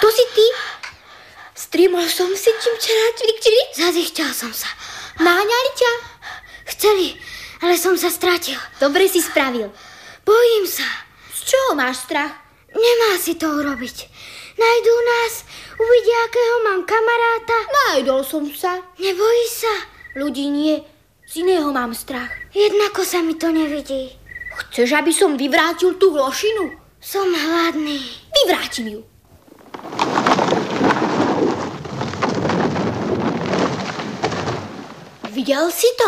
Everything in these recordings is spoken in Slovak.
To si ty? Strimol som si čimčera, črik. Zadychťal som sa. Náňali ťa? Chceli, ale som sa stratil. Dobre si spravil. Bojím sa. Z čoho máš strach? Nemá si to urobiť. Najdú nás, uvidia, akého mám kamaráta. Najdol som sa. Nebojíš sa? Ľudí nie, z iného mám strach. Jednako sa mi to nevidí. Chceš, aby som vyvrátil tú hlošinu? Som hladný. Vyvrátim ju. Videl si to?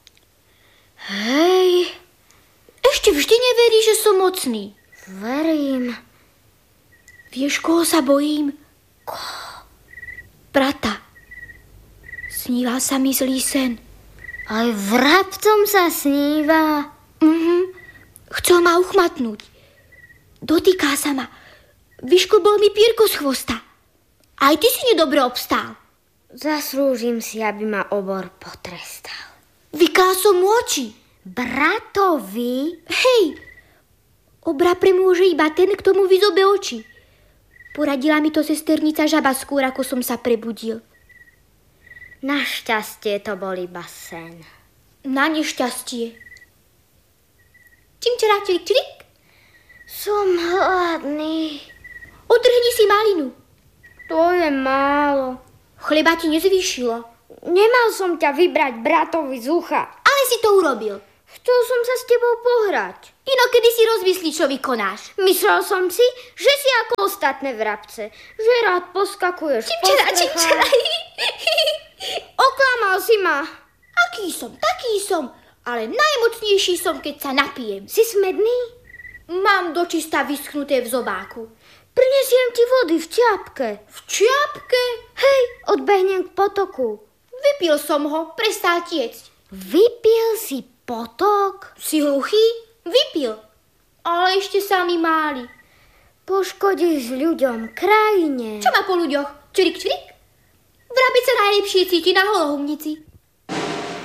Hej. Ešte vždy neveríš, že som mocný. Verím. Vieš, koho sa bojím? Koho? Brata. Sníval sa mi zlý sen. Aj vrabcom sa sníva. Chcel ma uchmatnúť. Dotýká sa ma. Vyšklbol mi pierko z chvosta. Aj ty si nedobre obstál. Zaslúžim si, aby ma obor potrestal. Vykál som mu oči. Bratovi? Hej, obra premôže iba ten, kto mu vyzobe oči. Poradila mi to sesternica žaba skôr, ako som sa prebudil. Našťastie to bol iba sen. Na nešťastie. Čimčera, črik. Som hladný. Odtrhni si malinu. To je málo. Chleba ti nezvýšilo. Nemal som ťa vybrať bratovi z ucha. Ale si to urobil. Chcel som sa s tebou pohrať. Inokedy si rozmyslí, čo vykonáš. Myslel som si, že si ako ostatné vrabce. Že rád poskakuješ po strechách. Čimčera. Oklamal si ma. Aký som, taký som. Ale najmocnejší som, keď sa napijem. Si smedný? Mám dočista vyschnuté v zobáku. Prinesiem ti vody v čiapke. V čiapke? Hej, odbehnem k potoku. Vypil som ho, prestal tiecť. Vypil si potok? Si hluchý? Vypil. Ale ešte sa mi máli. Poškodíš ľuďom, krajine. Čo má po ľuďoch? Črik. Vrabica najlepšie cíti na holohumnici.